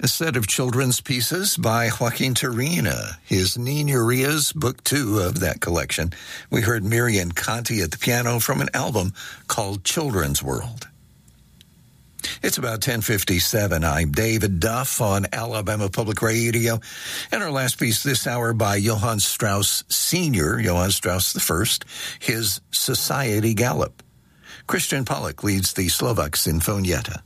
A set of children's pieces by Joaquin Turina, his Niñerías, book 2 of that collection. We heard Miriam Conti at the piano from an album called Children's World. It's about 10:57. I'm David Duff on Alabama Public Radio. And our last piece this hour by Johann Strauss Sr., Johann Strauss I, his Society Galop. Christian Pollock leads the Slovak Sinfonietta.